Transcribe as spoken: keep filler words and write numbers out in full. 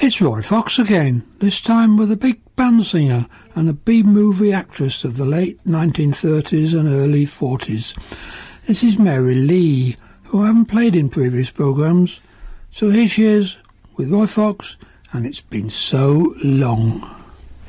It's Roy Fox again, this time with a big band singer and a B-movie actress of the late nineteen thirties and early forties. This is Mary Lee, who I haven't played in previous programmes. So here she is with Roy Fox, and It's Been So Long.